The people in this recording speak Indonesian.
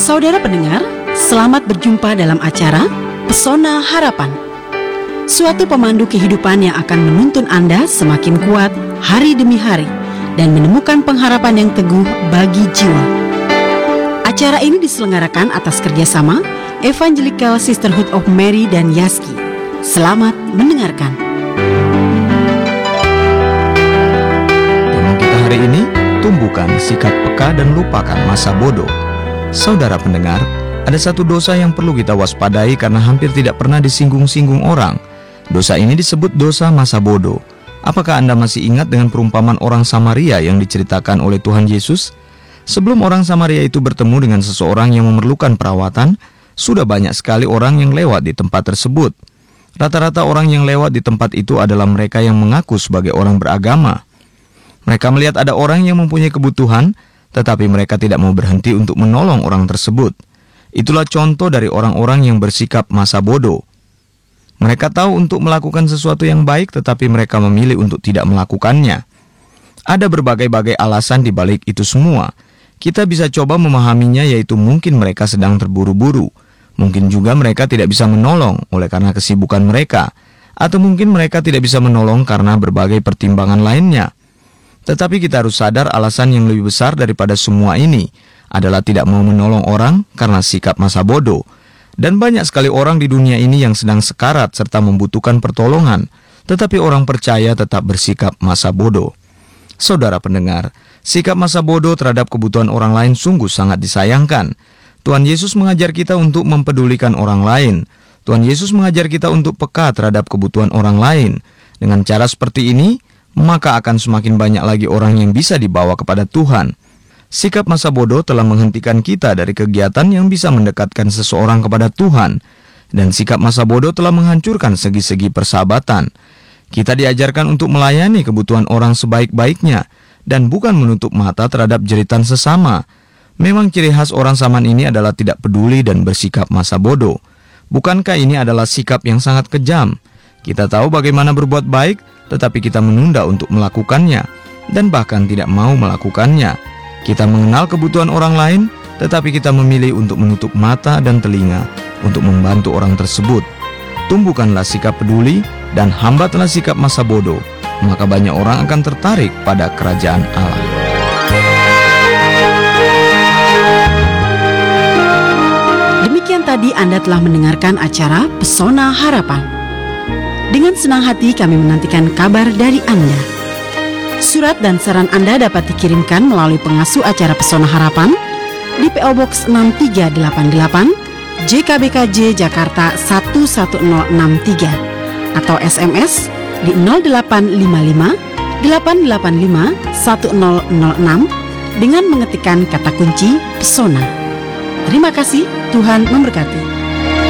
Saudara pendengar, selamat berjumpa dalam acara Pesona Harapan. Suatu pemandu kehidupan yang akan menuntun Anda semakin kuat hari demi hari dan menemukan pengharapan yang teguh bagi jiwa. Acara ini diselenggarakan atas kerjasama Evangelical Sisterhood of Mary dan Yaski. Selamat mendengarkan. Tema kita hari ini, tumbuhkan sikap peka dan lupakan masa bodoh. Saudara pendengar, ada satu dosa yang perlu kita waspadai karena hampir tidak pernah disinggung-singgung orang. Dosa ini disebut dosa masa bodoh. Apakah Anda masih ingat dengan perumpamaan orang Samaria yang diceritakan oleh Tuhan Yesus? Sebelum orang Samaria itu bertemu dengan seseorang yang memerlukan perawatan, sudah banyak sekali orang yang lewat di tempat tersebut. Rata-rata orang yang lewat di tempat itu adalah mereka yang mengaku sebagai orang beragama. Mereka melihat ada orang yang mempunyai kebutuhan, tetapi mereka tidak mau berhenti untuk menolong orang tersebut. Itulah contoh dari orang-orang yang bersikap masa bodoh. Mereka tahu untuk melakukan sesuatu yang baik, tetapi mereka memilih untuk tidak melakukannya. Ada berbagai-bagai alasan di balik itu semua. Kita bisa coba memahaminya, yaitu mungkin mereka sedang terburu-buru. Mungkin juga mereka tidak bisa menolong oleh karena kesibukan mereka. Atau mungkin mereka tidak bisa menolong karena berbagai pertimbangan lainnya. Tetapi kita harus sadar alasan yang lebih besar daripada semua ini adalah tidak mau menolong orang karena sikap masa bodoh. Dan banyak sekali orang di dunia ini yang sedang sekarat serta membutuhkan pertolongan, tetapi orang percaya tetap bersikap masa bodoh. Saudara pendengar, sikap masa bodoh terhadap kebutuhan orang lain sungguh sangat disayangkan. Tuhan Yesus mengajar kita untuk mempedulikan orang lain. Tuhan Yesus mengajar kita untuk peka terhadap kebutuhan orang lain. Dengan cara seperti ini, maka akan semakin banyak lagi orang yang bisa dibawa kepada Tuhan. Sikap masa bodoh telah menghentikan kita dari kegiatan yang bisa mendekatkan seseorang kepada Tuhan. Dan sikap masa bodoh telah menghancurkan segi-segi persahabatan. Kita diajarkan untuk melayani kebutuhan orang sebaik-baiknya dan bukan menutup mata terhadap jeritan sesama. Memang ciri khas orang zaman ini adalah tidak peduli dan bersikap masa bodoh. Bukankah ini adalah sikap yang sangat kejam? Kita tahu bagaimana berbuat baik, tetapi kita menunda untuk melakukannya dan bahkan tidak mau melakukannya. Kita mengenal kebutuhan orang lain, tetapi kita memilih untuk menutup mata dan telinga untuk membantu orang tersebut. Tumbuhkanlah sikap peduli dan hambatlah sikap masa bodoh, maka banyak orang akan tertarik pada kerajaan Allah. Demikian tadi Anda telah mendengarkan acara Pesona Harapan. Dengan senang hati kami menantikan kabar dari Anda. Surat dan saran Anda dapat dikirimkan melalui pengasuh acara Pesona Harapan di PO Box 6388 JKBKJ Jakarta 11063 atau SMS di 0855 885 1006 dengan mengetikkan kata kunci Pesona. Terima kasih, Tuhan memberkati.